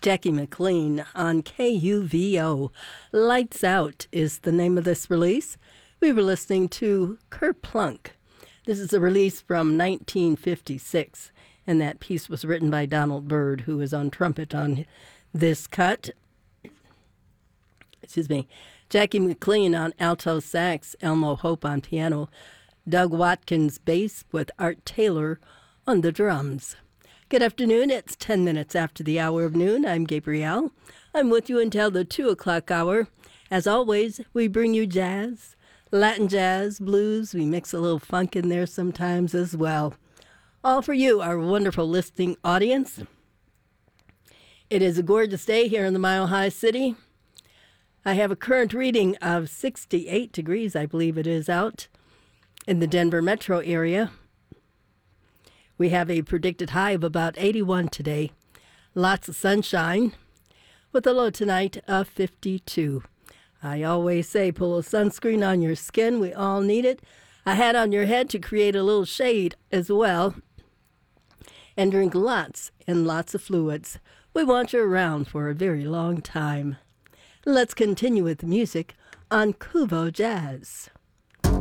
Jackie McLean on KUVO. Lights Out is the name of this release. We were listening to Kerplunk. This is a release from 1956, and that piece was written by Donald Byrd, who is on trumpet on this cut. Excuse me. Jackie McLean on alto sax, Elmo Hope on piano, Doug Watkins bass with Art Taylor on the drums. Good afternoon. It's 10 minutes after the hour of noon. I'm Gabrielle. I'm with you until the 2 o'clock hour. As always, we bring you jazz, Latin jazz, blues. We mix a little funk in there sometimes as well. All for you, our wonderful listening audience. It is a gorgeous day here in the Mile High City. I have a current reading of 68 degrees, I believe it is, out in the Denver metro area. We have a predicted high of about 81 today. Lots of sunshine with a low tonight of 52. I always say pull a sunscreen on your skin. We all need it. A hat on your head to create a little shade as well. And drink lots and lots of fluids. We want you around for a very long time. Let's continue with music on Kuvo Jazz.